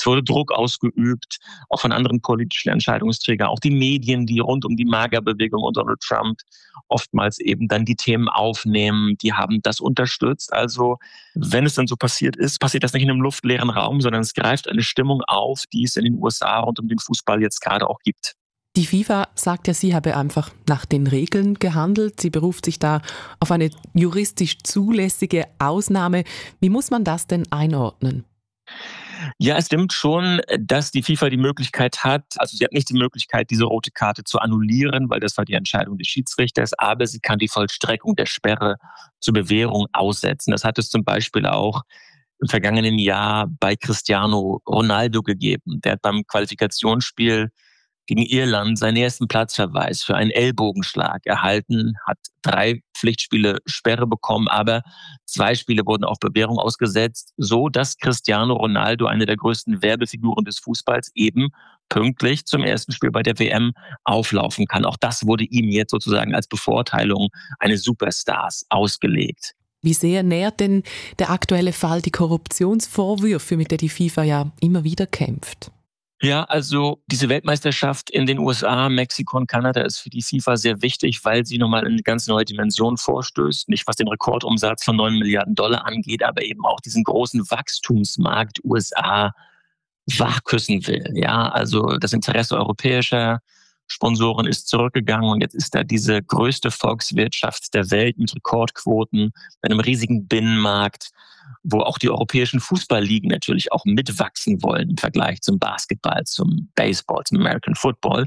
wurde Druck ausgeübt, auch von anderen politischen Entscheidungsträgern, auch die Medien, die rund um die MAGA-Bewegung und Donald Trump oftmals eben dann die Themen aufnehmen, die haben das unterstützt. Also wenn es dann so passiert ist, passiert das nicht in einem luftleeren Raum, sondern es greift eine Stimmung auf, die es in den USA rund um den Fußball jetzt gerade auch gibt. Die FIFA sagt ja, sie habe einfach nach den Regeln gehandelt. Sie beruft sich da auf eine juristisch zulässige Ausnahme. Wie muss man das denn einordnen? Ja, es stimmt schon, dass die FIFA die Möglichkeit hat, also sie hat nicht die Möglichkeit, diese rote Karte zu annullieren, weil das war die Entscheidung des Schiedsrichters, aber sie kann die Vollstreckung der Sperre zur Bewährung aussetzen. Das hat es zum Beispiel auch im vergangenen Jahr bei Cristiano Ronaldo gegeben. Der hat beim Qualifikationsspiel gegen Irland seinen ersten Platzverweis für einen Ellbogenschlag erhalten, hat 3 Pflichtspiele Sperre bekommen, aber 2 Spiele wurden auf Bewährung ausgesetzt, so dass Cristiano Ronaldo, eine der größten Werbefiguren des Fußballs, eben pünktlich zum ersten Spiel bei der WM auflaufen kann. Auch das wurde ihm jetzt sozusagen als Bevorteilung eines Superstars ausgelegt. Wie sehr nährt denn der aktuelle Fall die Korruptionsvorwürfe, mit der die FIFA ja immer wieder kämpft? Ja, also diese Weltmeisterschaft in den USA, Mexiko und Kanada ist für die FIFA sehr wichtig, weil sie nochmal in eine ganz neue Dimension vorstößt. Nicht was den Rekordumsatz von $9 Milliarden angeht, aber eben auch diesen großen Wachstumsmarkt USA wachküssen will. Ja, also das Interesse europäischer Sponsoren ist zurückgegangen und jetzt ist da diese größte Volkswirtschaft der Welt mit Rekordquoten, mit einem riesigen Binnenmarkt, wo auch die europäischen Fußballligen natürlich auch mitwachsen wollen im Vergleich zum Basketball, zum Baseball, zum American Football.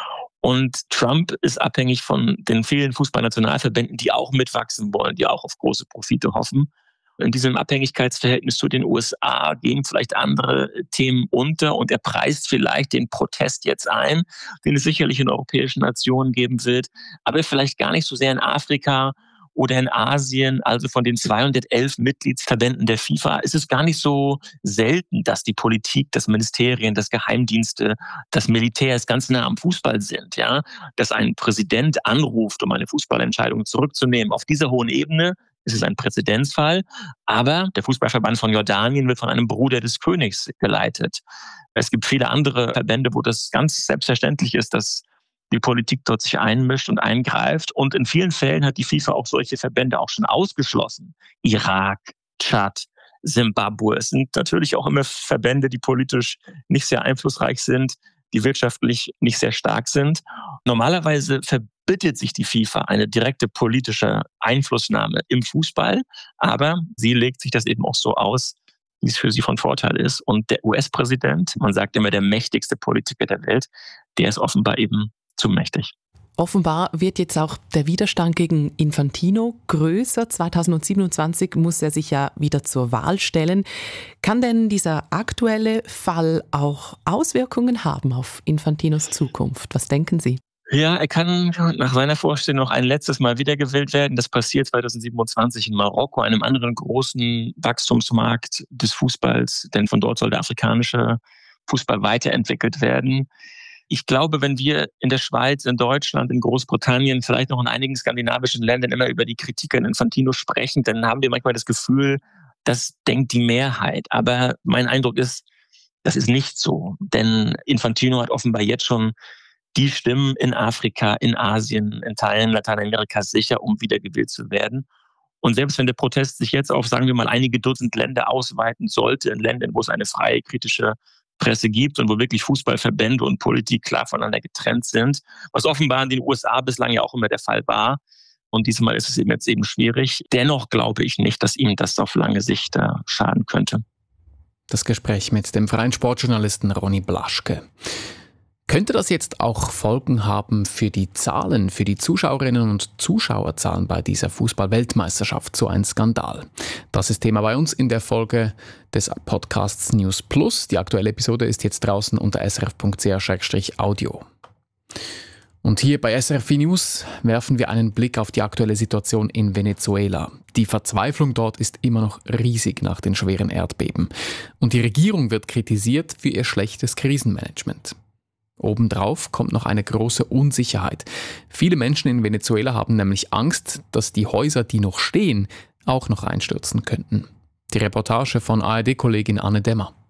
Und Trump ist abhängig von den vielen Fußballnationalverbänden, die auch mitwachsen wollen, die auch auf große Profite hoffen. In diesem Abhängigkeitsverhältnis zu den USA gehen vielleicht andere Themen unter und er preist vielleicht den Protest jetzt ein, den es sicherlich in europäischen Nationen geben wird, aber vielleicht gar nicht so sehr in Afrika oder in Asien. Also von den 211 Mitgliedsverbänden der FIFA ist es gar nicht so selten, dass die Politik, das Ministerien, das Geheimdienste, das Militär ganz nah am Fußball sind. Ja? Dass ein Präsident anruft, um eine Fußballentscheidung zurückzunehmen. Auf dieser hohen Ebene ist es ein Präzedenzfall, aber der Fußballverband von Jordanien wird von einem Bruder des Königs geleitet. Es gibt viele andere Verbände, wo das ganz selbstverständlich ist, dass die Politik dort sich einmischt und eingreift. Und in vielen Fällen hat die FIFA auch solche Verbände auch schon ausgeschlossen. Irak, Tschad, Simbabwe. Es sind natürlich auch immer Verbände, die politisch nicht sehr einflussreich sind, die wirtschaftlich nicht sehr stark sind. Normalerweise verbietet sich die FIFA eine direkte politische Einflussnahme im Fußball, aber sie legt sich das eben auch so aus, wie es für sie von Vorteil ist. Und der US-Präsident, man sagt immer der mächtigste Politiker der Welt, der ist offenbar eben zu mächtig. Offenbar wird jetzt auch der Widerstand gegen Infantino größer. 2027 muss er sich ja wieder zur Wahl stellen. Kann denn dieser aktuelle Fall auch Auswirkungen haben auf Infantinos Zukunft? Was denken Sie? Ja, er kann nach seiner Vorstellung noch ein letztes Mal wiedergewählt werden. Das passiert 2027 in Marokko, einem anderen großen Wachstumsmarkt des Fußballs, denn von dort soll der afrikanische Fußball weiterentwickelt werden. Ich glaube, wenn wir in der Schweiz, in Deutschland, in Großbritannien, vielleicht noch in einigen skandinavischen Ländern immer über die Kritik an Infantino sprechen, dann haben wir manchmal das Gefühl, das denkt die Mehrheit. Aber mein Eindruck ist, das ist nicht so. Denn Infantino hat offenbar jetzt schon die Stimmen in Afrika, in Asien, in Teilen Lateinamerikas sicher, um wiedergewählt zu werden. Und selbst wenn der Protest sich jetzt auf, sagen wir mal, einige Dutzend Länder ausweiten sollte, in Ländern, wo es eine freie, kritische Presse gibt und wo wirklich Fußballverbände und Politik klar voneinander getrennt sind, was offenbar in den USA bislang ja auch immer der Fall war. Und diesmal ist es eben schwierig. Dennoch glaube ich nicht, dass ihm das auf lange Sicht schaden könnte. Das Gespräch mit dem freien Sportjournalisten Ronny Blaschke. Könnte das jetzt auch Folgen haben für die Zahlen, für die Zuschauerinnen und Zuschauerzahlen bei dieser Fußball-Weltmeisterschaft? So ein Skandal. Das ist Thema bei uns in der Folge des Podcasts News Plus. Die aktuelle Episode ist jetzt draußen unter srf.ch/audio. Und hier bei SRF News werfen wir einen Blick auf die aktuelle Situation in Venezuela. Die Verzweiflung dort ist immer noch riesig nach den schweren Erdbeben. Und die Regierung wird kritisiert für ihr schlechtes Krisenmanagement. Obendrauf kommt noch eine große Unsicherheit. Viele Menschen in Venezuela haben nämlich Angst, dass die Häuser, die noch stehen, auch noch einstürzen könnten. Die Reportage von ARD-Kollegin Anne Demmer.